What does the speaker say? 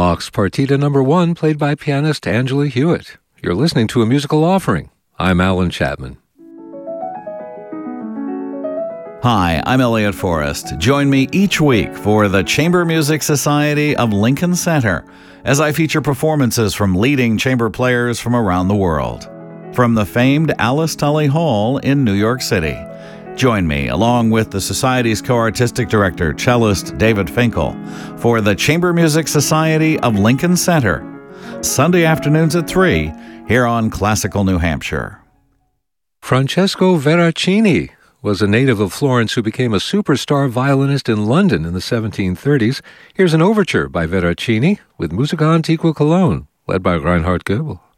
Bach's Partita No. 1, played by pianist Angela Hewitt. You're listening to A Musical Offering. I'm Alan Chapman. Hi, I'm Elliot Forrest. Join me each week for the Chamber Music Society of Lincoln Center as I feature performances from leading chamber players from around the world. From the famed Alice Tully Hall in New York City. Join me, along with the Society's co-artistic director, cellist David Finkel, for the Chamber Music Society of Lincoln Center, Sunday afternoons at 3, here on Classical New Hampshire. Francesco Veracini was a native of Florence who became a superstar violinist in London in the 1730s. Here's an overture by Veracini with Musica Antiqua Cologne, led by Reinhard Goebel.